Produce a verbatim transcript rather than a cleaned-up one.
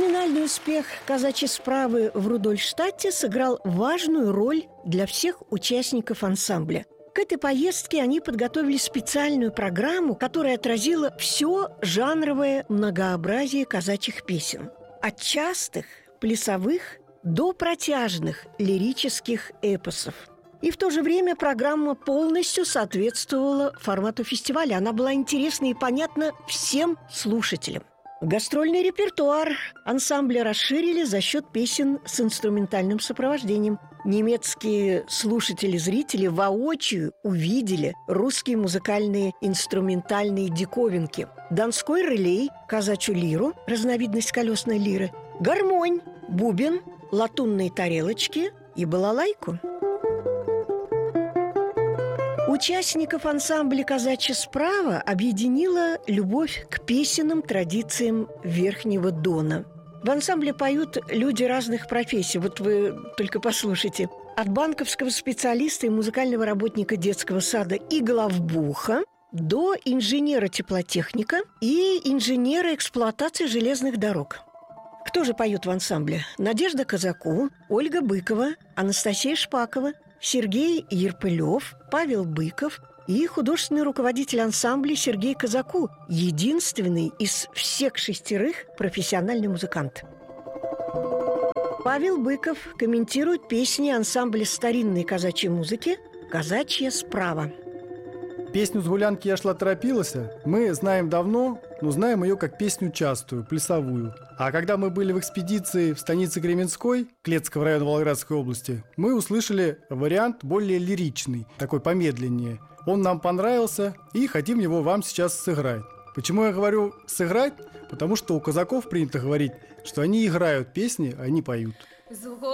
Феноменальный успех казачьей справы в Рудольштадте сыграл важную роль для всех участников ансамбля. К этой поездке они подготовили специальную программу, которая отразила все жанровое многообразие казачьих песен. От частых, плясовых до протяжных лирических эпосов. И в то же время программа полностью соответствовала формату фестиваля. Она была интересна и понятна всем слушателям. Гастрольный репертуар ансамбля расширили за счет песен с инструментальным сопровождением. Немецкие слушатели-зрители воочию увидели русские музыкальные инструментальные диковинки. Донской релей, казачью лиру, разновидность колесной лиры, гармонь, бубен, латунные тарелочки и балалайку. Участников ансамбля «Казачья справа» объединила любовь к песенным традициям Верхнего Дона. В ансамбле поют люди разных профессий. Вот вы только послушайте. От банковского специалиста и музыкального работника детского сада и главбуха до инженера-теплотехника и инженера эксплуатации железных дорог. Кто же поет в ансамбле? Надежда Казаку, Ольга Быкова, Анастасия Шпакова, Сергей Ерпылев, Павел Быков и художественный руководитель ансамбля Сергей Казаку, единственный из всех шестерых профессиональный музыкант. Павел Быков комментирует песни ансамбля старинной казачьей музыки «Казачья справа». Песню с гулянки «Я шла торопилась» мы знаем давно, но знаем ее как песню частую, плясовую. А когда мы были в экспедиции в станице Кременской, Клецкого района Волгоградской области, мы услышали вариант более лиричный, такой помедленнее. Он нам понравился, и хотим его вам сейчас сыграть. Почему я говорю «сыграть»? Потому что у казаков принято говорить, что они играют песни, а не поют.